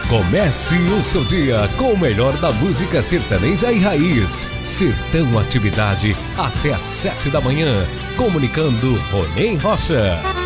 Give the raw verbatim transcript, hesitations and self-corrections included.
Comece o seu dia com o melhor da música sertaneja e raiz. Sertão Atividade até às sete da manhã. Comunicando Ronei Rocha.